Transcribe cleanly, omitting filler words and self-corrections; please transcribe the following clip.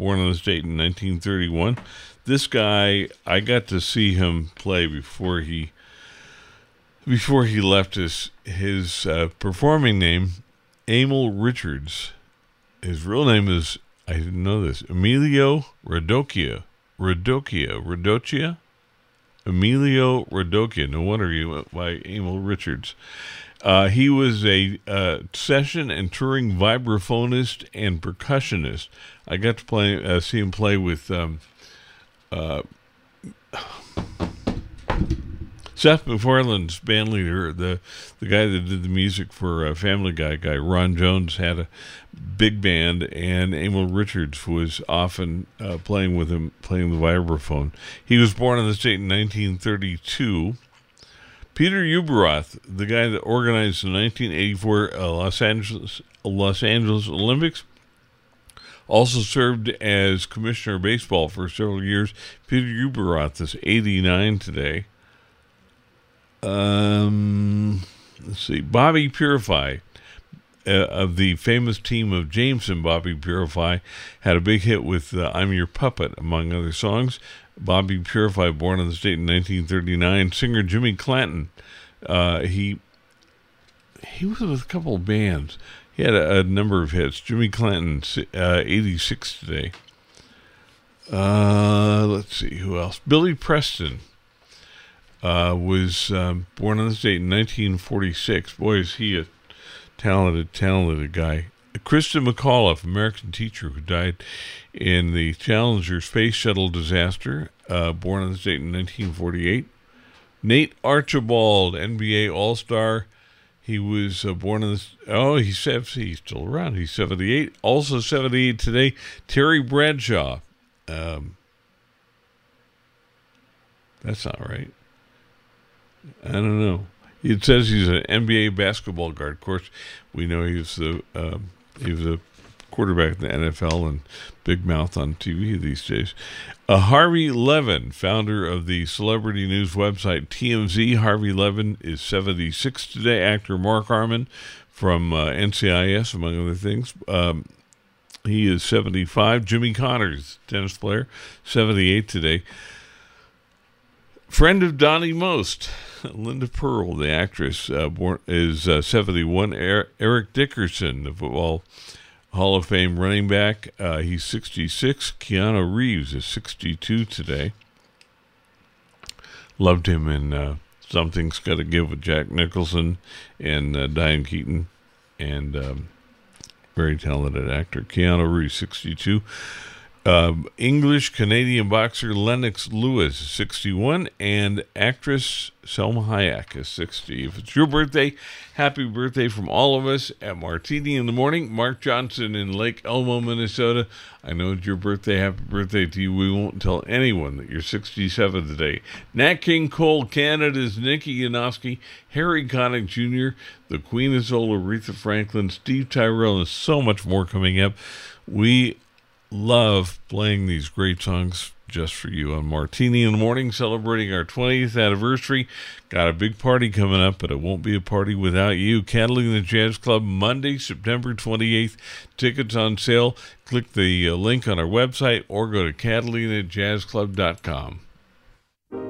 born on this date in 1931. This guy, I got to see him play before he left his performing name, Emil Richards. His real name is, I didn't know this, Emilio Radocchia. Emilio Radocchia. No wonder he went by Emil Richards. He was a session and touring vibraphonist and percussionist. I got to see him play with Seth MacFarlane's band leader, the guy that did the music for Family Guy, Ron Jones, had a big band, and Emil Richards was often playing with him, playing the vibraphone. He was born on this date in 1932. Peter Ueberroth, the guy that organized the 1984 Los Angeles Olympics, also served as commissioner of baseball for several years. Peter Ueberroth is 89 today. Let's see. Bobby Purify, of the famous team of Jameson, Bobby Purify, had a big hit with I'm Your Puppet, among other songs. Bobby Purify, born on this date in 1939. Singer Jimmy Clanton, he was with a couple of bands. He had a number of hits. Jimmy Clanton, 86 today. Let's see, who else? Billy Preston was born on this date in 1946. Boy, is he a talented guy. Kristen McAuliffe, American teacher who died in the Challenger space shuttle disaster, born on this date in 1948. Nate Archibald, NBA All-Star. He was born in this. Oh, he's still around. He's 78. Also 78 today. Terry Bradshaw. That's not right. I don't know. It says he's an NBA basketball guard. Of course, we know he was a quarterback in the NFL and big mouth on TV these days. Harvey Levin, founder of the celebrity news website TMZ. Harvey Levin is 76 today. Actor Mark Harmon from NCIS, among other things. He is 75. Jimmy Connors, tennis player, 78 today. Friend of Donnie Most, Linda Pearl, the actress, is 71. Eric Dickerson, the Football Hall of Fame running back, he's 66. Keanu Reeves is 62 today. Loved him in Something's Gotta Give with Jack Nicholson and Diane Keaton, and very talented actor. Keanu Reeves, 62. English-Canadian boxer Lennox Lewis is 61, and actress Selma Hayek is 60. If it's your birthday, happy birthday from all of us at Martini in the Morning. Mark Johnson in Lake Elmo, Minnesota. I know it's your birthday. Happy birthday to you. We won't tell anyone that you're 67 today. Nat King Cole, Canada's Nikki Yanofsky, Harry Connick Jr., the Queen of Soul, Aretha Franklin, Steve Tyrell, and so much more coming up. We love playing these great songs just for you on Martini in the Morning, celebrating our 20th anniversary. Got a big party coming up, but it won't be a party without you. Catalina Jazz Club, Monday, September 28th. Tickets on sale. Click the link on our website or go to CatalinaJazzClub.com.